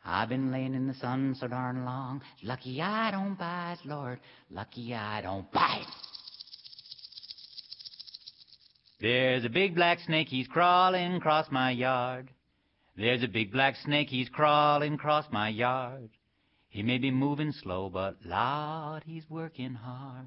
I've been laying in the sun so darn long. Lucky I don't bite, Lord. Lucky I don't bite. There's a big black snake, he's crawling across my yard. There's a big black snake, he's crawling across my yard. He may be moving slow, but Lord, he's working hard.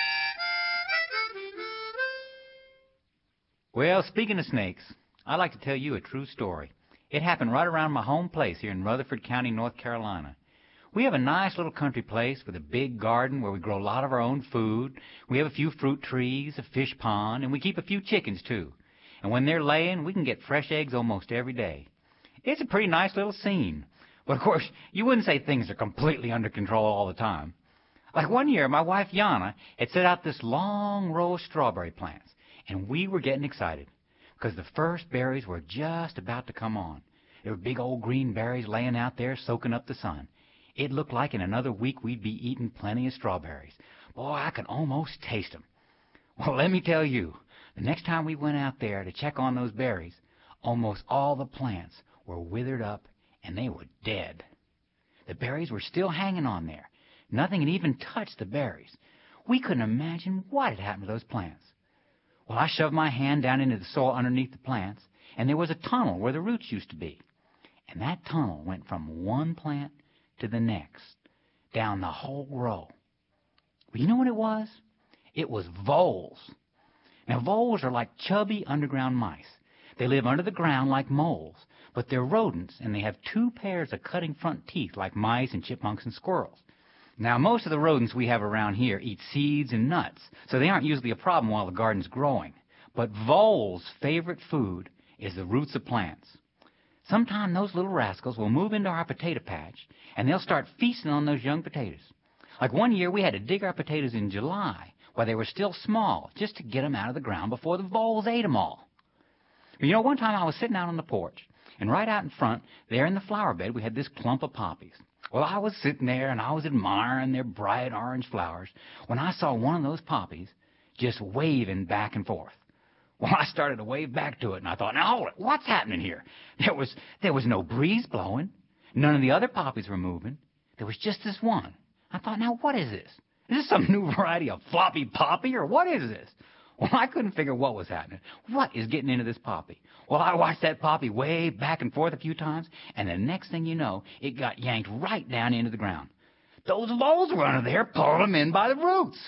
Well, speaking of snakes, I'd like to tell you a true story. It happened right around my home place here in Rutherford County, North Carolina. We have a nice little country place with a big garden where we grow a lot of our own food. We have a few fruit trees, a fish pond, and we keep a few chickens, too. And when they're laying, we can get fresh eggs almost every day. It's a pretty nice little scene. But, of course, you wouldn't say things are completely under control all the time. Like one year, my wife, Yana, had set out this long row of strawberry plants, and we were getting excited because the first berries were just about to come on. There were big old green berries laying out there soaking up the sun. It looked like in another week we'd be eating plenty of strawberries. Boy, I could almost taste them. Well, let me tell you, the next time we went out there to check on those berries, almost all the plants were withered up and they were dead. The berries were still hanging on there. Nothing had even touched the berries. We couldn't imagine what had happened to those plants. Well, I shoved my hand down into the soil underneath the plants, and there was a tunnel where the roots used to be. And that tunnel went from one plant to the next, down the whole row. Well, you know what it was? It was voles. Now, voles are like chubby underground mice. They live under the ground like moles, but they're rodents, and they have two pairs of cutting front teeth like mice and chipmunks and squirrels. Now, most of the rodents we have around here eat seeds and nuts, so they aren't usually a problem while the garden's growing. But voles' favorite food is the roots of plants. Sometime those little rascals will move into our potato patch, and they'll start feasting on those young potatoes. Like one year, we had to dig our potatoes in July while they were still small, just to get them out of the ground before the voles ate them all. But you know, one time I was sitting out on the porch, and right out in front, there in the flower bed, we had this clump of poppies. Well, I was sitting there, and I was admiring their bright orange flowers when I saw one of those poppies just waving back and forth. Well, I started to wave back to it, and I thought, now, hold it, what's happening here? There was no breeze blowing. None of the other poppies were moving. There was just this one. I thought, now, what is this? Is this some new variety of floppy poppy, or what is this? Well, I couldn't figure what was happening. What is getting into this poppy? Well, I watched that poppy wave back and forth a few times, and the next thing you know, it got yanked right down into the ground. Those voles were under there pulling them in by the roots.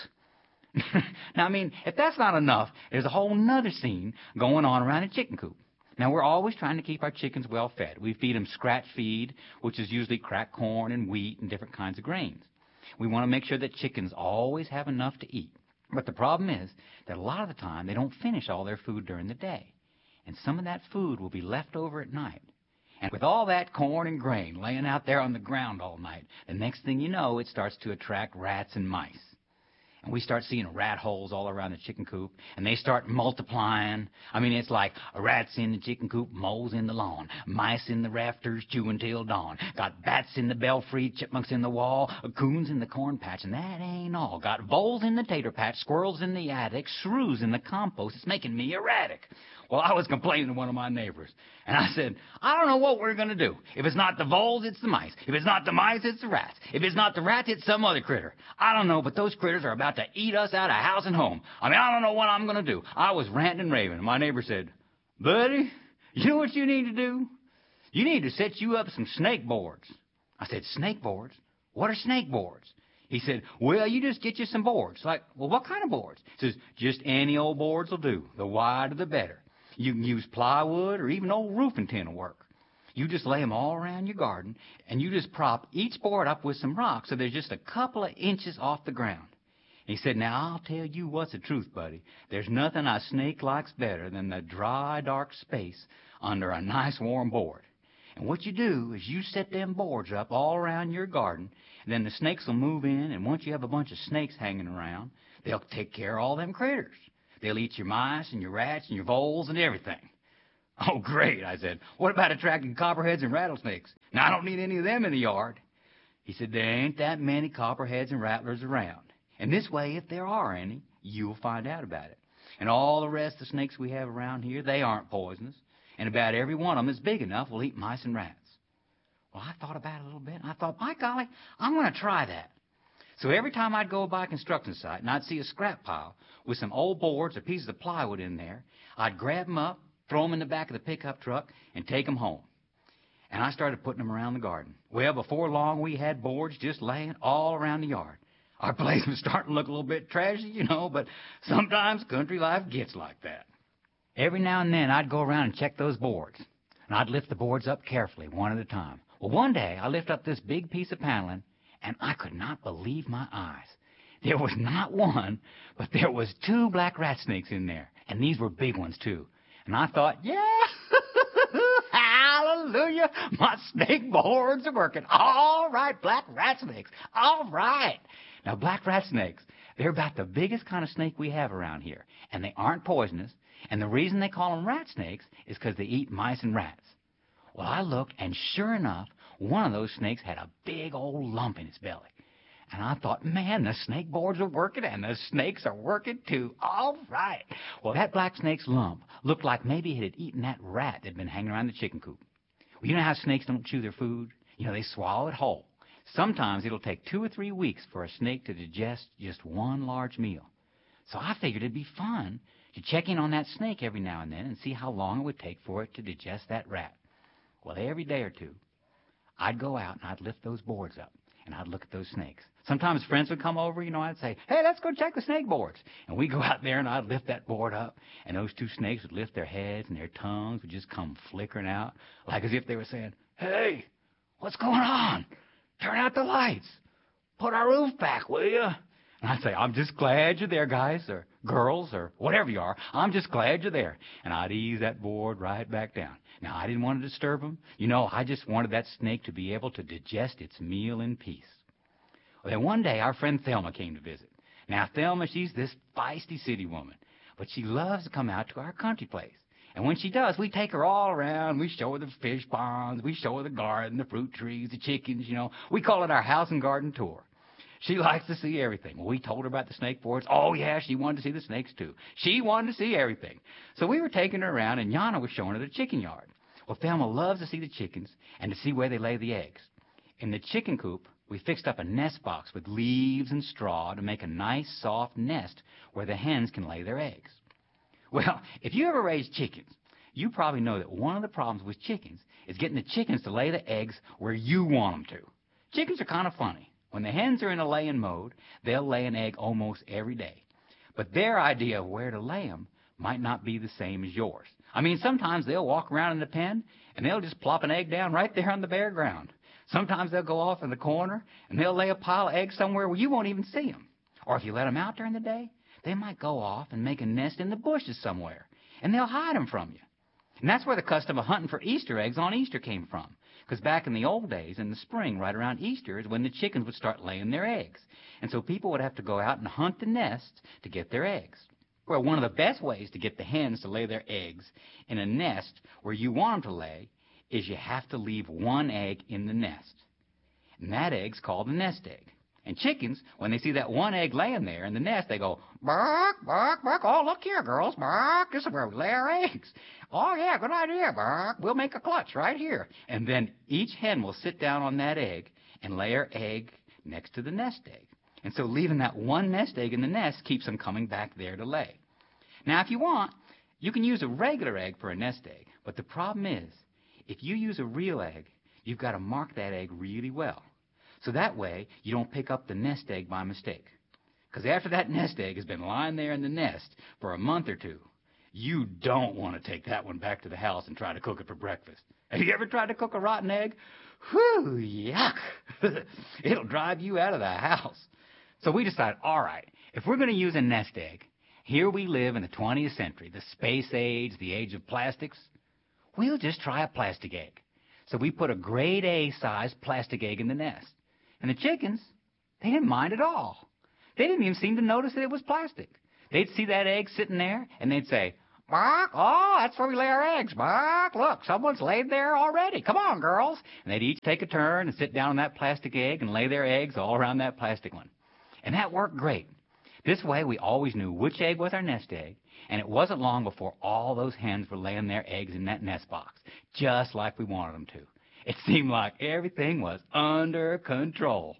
Now, I mean, if that's not enough, there's a whole nother scene going on around a chicken coop. Now, we're always trying to keep our chickens well fed. We feed them scratch feed, which is usually cracked corn and wheat and different kinds of grains. We want to make sure that chickens always have enough to eat. But the problem is that a lot of the time they don't finish all their food during the day. And some of that food will be left over at night. And with all that corn and grain laying out there on the ground all night, the next thing you know, it starts to attract rats and mice. And we start seeing rat holes all around the chicken coop, and they start multiplying. I mean, it's like rats in the chicken coop, moles in the lawn, mice in the rafters, chewing till dawn. Got bats in the belfry, chipmunks in the wall, coons in the corn patch, and that ain't all. Got voles in the tater patch, squirrels in the attic, shrews in the compost. It's making me erratic. Well, I was complaining to one of my neighbors, and I said, I don't know what we're going to do. If it's not the voles, it's the mice. If it's not the mice, it's the rats. If it's not the rats, it's some other critter. I don't know, but those critters are about to eat us out of house and home. I mean, I don't know what I'm going to do. I was ranting and raving, and my neighbor said, buddy, you know what you need to do? You need to set you up some snake boards. I said, snake boards? What are snake boards? He said, well, you just get you some boards. Like, well, what kind of boards? He says, just any old boards will do. The wider, the better. You can use plywood or even old roofing tin will work. You just lay them all around your garden, and you just prop each board up with some rocks so they're just a couple of inches off the ground. He said, now, I'll tell you what's the truth, buddy. There's nothing a snake likes better than the dry, dark space under a nice, warm board. And what you do is you set them boards up all around your garden, and then the snakes will move in, and once you have a bunch of snakes hanging around, they'll take care of all them critters. They'll eat your mice and your rats and your voles and everything. Oh, great, I said. What about attracting copperheads and rattlesnakes? Now, I don't need any of them in the yard. He said, there ain't that many copperheads and rattlers around. And this way, if there are any, you'll find out about it. And all the rest of the snakes we have around here, they aren't poisonous. And about every one of them that's big enough will eat mice and rats. Well, I thought about it a little bit, and I thought, by golly, I'm going to try that. So every time I'd go by a construction site and I'd see a scrap pile with some old boards or pieces of plywood in there, I'd grab them up, throw them in the back of the pickup truck, and take them home. And I started putting them around the garden. Well, before long, we had boards just laying all around the yard. Our place was starting to look a little bit trashy, but sometimes country life gets like that. Every now and then, I'd go around and check those boards, and I'd lift the boards up carefully, one at a time. Well, one day, I lifted up this big piece of paneling, and I could not believe my eyes. There was not one, but there was 2 black rat snakes in there, and these were big ones, too. And I thought, yeah, hallelujah, my snake boards are working. All right, black rat snakes, all right. Now, black rat snakes, they're about the biggest kind of snake we have around here, and they aren't poisonous, and the reason they call them rat snakes is because they eat mice and rats. Well, I looked, and sure enough, one of those snakes had a big old lump in its belly. And I thought, man, the snake boards are working, and the snakes are working too. All right. Well, that black snake's lump looked like maybe it had eaten that rat that had been hanging around the chicken coop. Well, you know how snakes don't chew their food? They swallow it whole. Sometimes it'll take 2 or 3 weeks for a snake to digest just one large meal. So I figured it'd be fun to check in on that snake every now and then and see how long it would take for it to digest that rat. Well, every day or two, I'd go out and I'd lift those boards up, and I'd look at those snakes. Sometimes friends would come over, I'd say, hey, let's go check the snake boards. And we'd go out there, and I'd lift that board up, and those 2 snakes would lift their heads, and their tongues would just come flickering out, like as if they were saying, hey, what's going on? Turn out the lights. Put our roof back, will you? And I'd say, I'm just glad you're there, guys, or girls, or whatever you are. I'm just glad you're there. And I'd ease that board right back down. Now, I didn't want to disturb them. I just wanted that snake to be able to digest its meal in peace. Well, then one day, our friend Thelma came to visit. Now, Thelma, she's this feisty city woman, but she loves to come out to our country place. And when she does, we take her all around. We show her the fish ponds. We show her the garden, the fruit trees, the chickens, We call it our house and garden tour. She likes to see everything. Well, we told her about the snake boards. Oh, yeah, she wanted to see the snakes, too. She wanted to see everything. So we were taking her around, and Yana was showing her the chicken yard. Well, Thelma loves to see the chickens and to see where they lay the eggs. In the chicken coop, we fixed up a nest box with leaves and straw to make a nice, soft nest where the hens can lay their eggs. Well, if you ever raised chickens, you probably know that one of the problems with chickens is getting the chickens to lay the eggs where you want them to. Chickens are kind of funny. When the hens are in a laying mode, they'll lay an egg almost every day. But their idea of where to lay them might not be the same as yours. Sometimes they'll walk around in the pen, and they'll just plop an egg down right there on the bare ground. Sometimes they'll go off in the corner, and they'll lay a pile of eggs somewhere where you won't even see them. Or if you let them out during the day, they might go off and make a nest in the bushes somewhere, and they'll hide them from you. And that's where the custom of hunting for Easter eggs on Easter came from. Because back in the old days, in the spring, right around Easter, is when the chickens would start laying their eggs. And so people would have to go out and hunt the nests to get their eggs. Well, one of the best ways to get the hens to lay their eggs in a nest where you want them to lay is you have to leave one egg in the nest. And that egg's called a nest egg. And chickens, when they see that one egg laying there in the nest, they go, bark, bark, bark. Oh, look here, girls, bark. This is where we lay our eggs. Oh, yeah, good idea, bark. We'll make a clutch right here. And then each hen will sit down on that egg and lay her egg next to the nest egg. And so leaving that one nest egg in the nest keeps them coming back there to lay. Now, if you want, you can use a regular egg for a nest egg. But the problem is, if you use a real egg, you've got to mark that egg really well. So that way, you don't pick up the nest egg by mistake. Because after that nest egg has been lying there in the nest for a month or two, you don't want to take that one back to the house and try to cook it for breakfast. Have you ever tried to cook a rotten egg? Whew, yuck. It'll drive you out of the house. So we decided, all right, if we're going to use a nest egg, here we live in the 20th century, the space age, the age of plastics, we'll just try a plastic egg. So we put a grade A size plastic egg in the nest. And the chickens, they didn't mind at all. They didn't even seem to notice that it was plastic. They'd see that egg sitting there, and they'd say, bark, oh, that's where we lay our eggs, bark, look, someone's laid there already. Come on, girls. And they'd each take a turn and sit down on that plastic egg and lay their eggs all around that plastic one. And that worked great. This way, we always knew which egg was our nest egg, and it wasn't long before all those hens were laying their eggs in that nest box, just like we wanted them to. It seemed like everything was under control.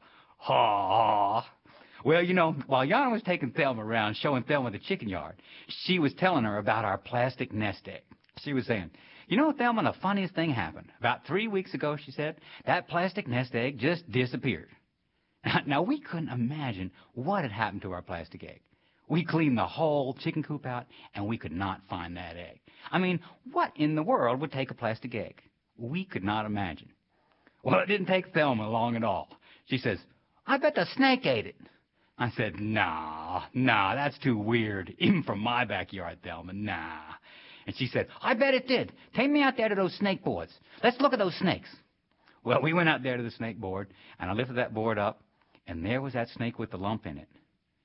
Ha! Well, while Yana was taking Thelma around, showing Thelma the chicken yard, she was telling her about our plastic nest egg. She was saying, Thelma, the funniest thing happened. About 3 weeks ago, she said, that plastic nest egg just disappeared. Now, we couldn't imagine what had happened to our plastic egg. We cleaned the whole chicken coop out, and we could not find that egg. I mean, what in the world would take a plastic egg? We could not imagine. Well, it didn't take Thelma long at all. She says, I bet the snake ate it. I said, nah, that's too weird, even from my backyard, Thelma, nah. And she said, I bet it did. Take me out there to those snake boards. Let's look at those snakes. Well, we went out there to the snake board, and I lifted that board up, and there was that snake with the lump in it.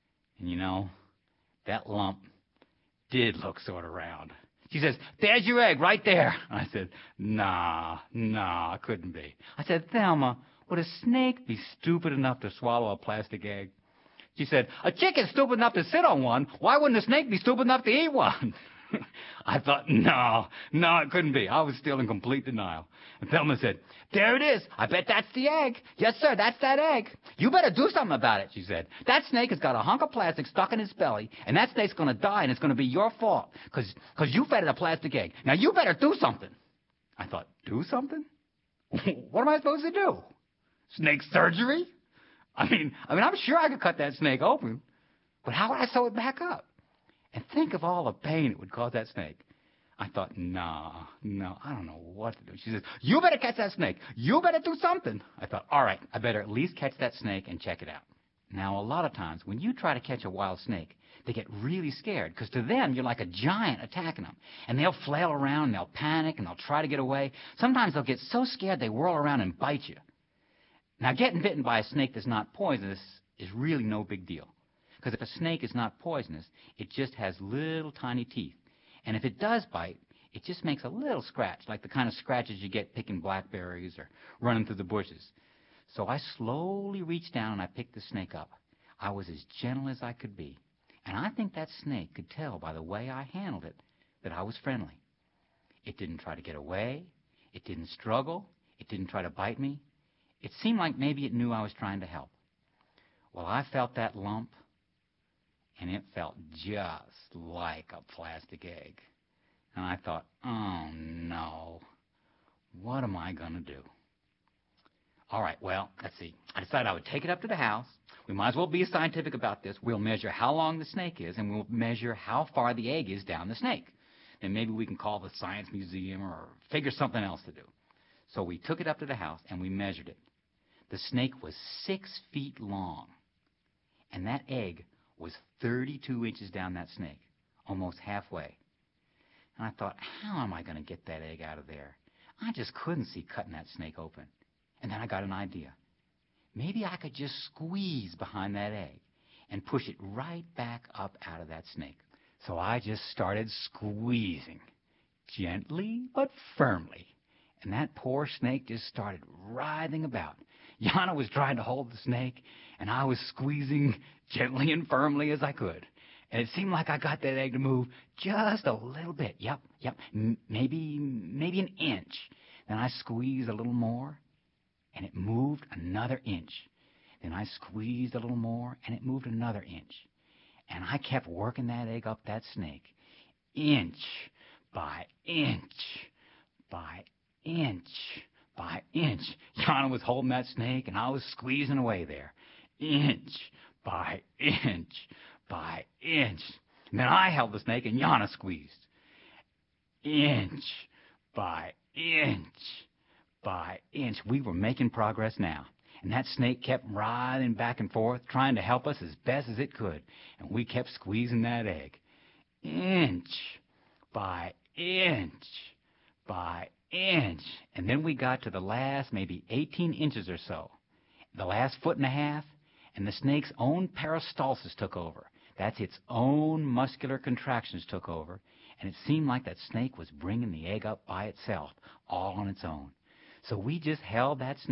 And that lump did look sort of round. She says, there's your egg right there. I said, nah, it couldn't be. I said, Thelma, would a snake be stupid enough to swallow a plastic egg? She said, a chicken's stupid enough to sit on one. Why wouldn't a snake be stupid enough to eat one? I thought, no, it couldn't be. I was still in complete denial. And Thelma said, there it is. I bet that's the egg. Yes, sir, that's that egg. You better do something about it, she said. That snake has got a hunk of plastic stuck in its belly, and that snake's going to die, and it's going to be your fault, because you fed it a plastic egg. Now, you better do something. I thought, do something? What am I supposed to do? Snake surgery? I mean, I'm sure I could cut that snake open, but how would I sew it back up? And think of all the pain it would cause that snake. I thought, no, I don't know what to do. She says, you better catch that snake. You better do something. I thought, all right, I better at least catch that snake and check it out. Now, a lot of times when you try to catch a wild snake, they get really scared because to them you're like a giant attacking them. And they'll flail around, and they'll panic, and they'll try to get away. Sometimes they'll get so scared they whirl around and bite you. Now, getting bitten by a snake that's not poisonous is really no big deal. Because if a snake is not poisonous, it just has little tiny teeth. And if it does bite, it just makes a little scratch, like the kind of scratches you get picking blackberries or running through the bushes. So I slowly reached down and I picked the snake up. I was as gentle as I could be. And I think that snake could tell by the way I handled it that I was friendly. It didn't try to get away. It didn't struggle. It didn't try to bite me. It seemed like maybe it knew I was trying to help. Well, I felt that lump, and it felt just like a plastic egg. And I thought, oh, no, what am I going to do? All right, well, let's see. I decided I would take it up to the house. We might as well be scientific about this. We'll measure how long the snake is, and we'll measure how far the egg is down the snake. Then maybe we can call the science museum or figure something else to do. So we took it up to the house, and we measured it. The snake was 6 feet long, and that egg was 32 inches down that snake, almost halfway. And I thought, how am I going to get that egg out of there? I just couldn't see cutting that snake open. And then I got an idea. Maybe I could just squeeze behind that egg and push it right back up out of that snake. So I just started squeezing, gently but firmly. And that poor snake just started writhing about. Yana was trying to hold the snake, and I was squeezing gently and firmly as I could. And it seemed like I got that egg to move just a little bit. Yep, maybe an inch. Then I squeezed a little more, and it moved another inch. Then I squeezed a little more, and it moved another inch. And I kept working that egg up that snake, inch by inch by inch by inch. Yana was holding that snake, and I was squeezing away there, inch by inch by inch. And then I held the snake, and Yana squeezed, inch by inch by inch. We were making progress now, and that snake kept writhing back and forth, trying to help us as best as it could, and we kept squeezing that egg, inch by inch by inch. And then we got to the last maybe 18 inches or so, the last foot and a half, and the snake's own peristalsis took over. That's its own muscular contractions took over, and it seemed like that snake was bringing the egg up by itself, all on its own. So we just held that snake